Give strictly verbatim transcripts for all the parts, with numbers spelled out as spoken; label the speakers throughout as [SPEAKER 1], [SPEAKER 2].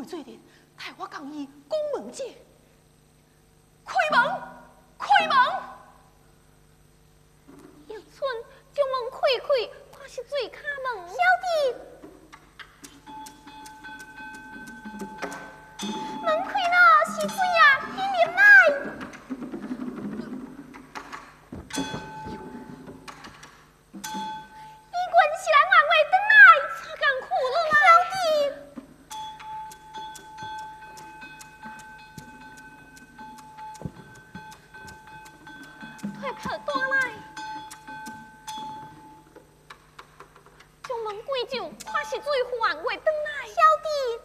[SPEAKER 1] 做的，待我讲伊讲门者，开门，开门！
[SPEAKER 2] 迎春将门开开，看是水卡门。
[SPEAKER 3] 小弟，门开了，是水啊，你入来。是咱员外转来，
[SPEAKER 2] 擦干苦了啦！
[SPEAKER 3] 小弟，
[SPEAKER 2] 快快转来，将门关上，看是最员外转来。
[SPEAKER 3] 小弟。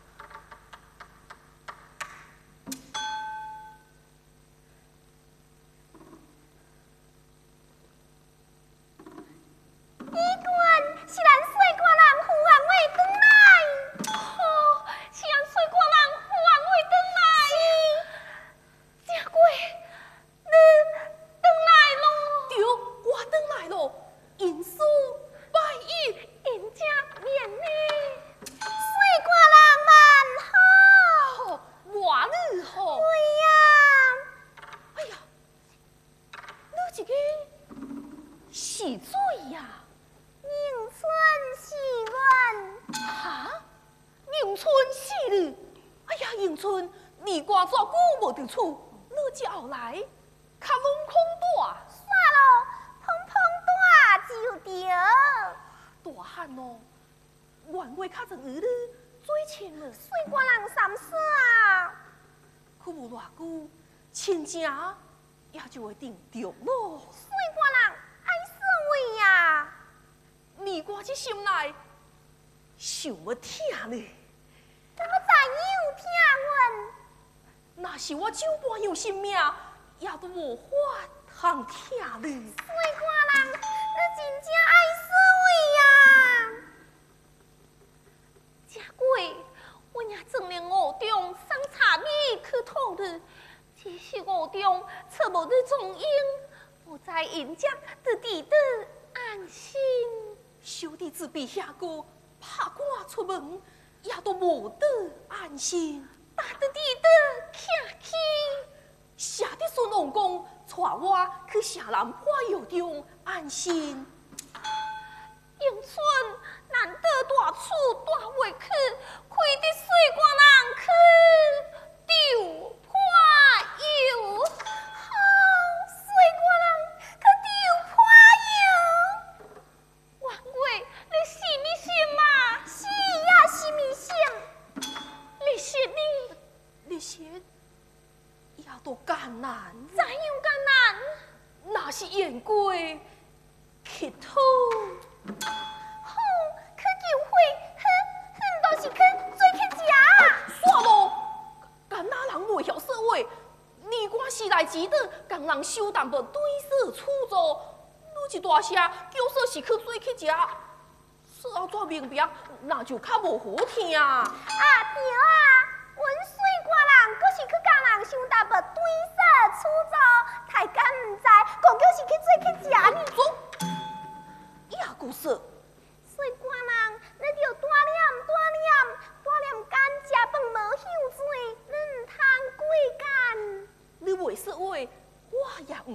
[SPEAKER 3] 是咱水瓜人胡员外转来，
[SPEAKER 2] 哦，是咱水瓜人胡员外转来。正贵，你转来咯？
[SPEAKER 1] 对，我转来咯，因书拜一，
[SPEAKER 2] 因正面呢。
[SPEAKER 3] 水瓜人万好。
[SPEAKER 1] 好，我你好。
[SPEAKER 3] 对呀。
[SPEAKER 1] 哎呀，你这个是水呀？
[SPEAKER 3] 迎春是阮。
[SPEAKER 1] 哈？迎春是你？哎呀，迎春，你挂怎久无伫厝？你这后来，卡拢空大。
[SPEAKER 3] 煞咯，碰碰大就着。
[SPEAKER 1] 大汉哦，员外较曾与你做亲了，
[SPEAKER 3] 水瓜人三岁啊。
[SPEAKER 1] 可无偌久，亲情也就会定着咯。
[SPEAKER 3] 水瓜人爱说话呀。
[SPEAKER 1] 你我这心内想要听呢，
[SPEAKER 3] 怎么知有听阮？
[SPEAKER 1] 若是我酒半样性命，也都无法通听呢。
[SPEAKER 3] 水瓜人，你真正爱说话呀！
[SPEAKER 2] 正贵，我也曾连五中上茶米去讨你，只是五中找无你踪影，我在因家得地的安心。
[SPEAKER 1] 小弟自比遐个拍赶出门，也都无得安心。
[SPEAKER 2] 打得地的客气，
[SPEAKER 1] 下得孙王公带我去城南花药中安心。
[SPEAKER 2] 迎春难得大厝大未去，开得水瓜人去丢破油。
[SPEAKER 3] 好，水瓜人去丢破油。
[SPEAKER 2] 员外，你是咪心嘛？
[SPEAKER 3] 是呀，是咪心？
[SPEAKER 2] 你是你，
[SPEAKER 1] 你说也都艰难，
[SPEAKER 2] 怎样艰难？
[SPEAKER 1] 那是言过乞讨。
[SPEAKER 3] 好，去救火，哼哼，都是去做去食。
[SPEAKER 1] 煞咯，干那人袂晓说话，你我时来之短，共人收淡薄对视处座，你一大声叫说是去做去食，说后怎明白，那就较无好听。
[SPEAKER 3] 啊对啊，阮水瓜人阁是去共人相搭无对色处座，大家毋知，个叫是去做去食呢。
[SPEAKER 1] 总，也故说，
[SPEAKER 3] 水瓜人，你着大念大念，大念干食饭无休水，你毋通过干。
[SPEAKER 1] 你袂说话，我也毋